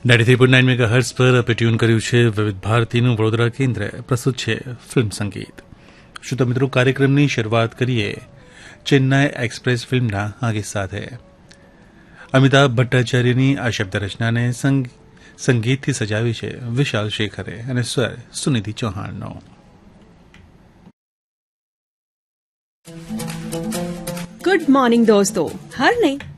93.9 megahertz પર આપણે tune કર્યું છે વિવિધ ભારતીનું વડોદરા કેન્દ્ર. પ્રસ્તુત છે ફિલ્મ સંગીત. શું તો મિત્રો કાર્યક્રમની શરૂઆત કરીએ ચેન્નાઈ એક્સપ્રેસ ફિલ્મના આ ગીત સાથે. અમિતાભ ભટ્ટાચાર્યની આ શબ્દ રચનાને સંગીતથી સજાવી છે વિશાલ શેખરે અને સ્વર સુનિધિ ચૌહાણનો. गुड मॉर्निंग दोस्तों. हर नई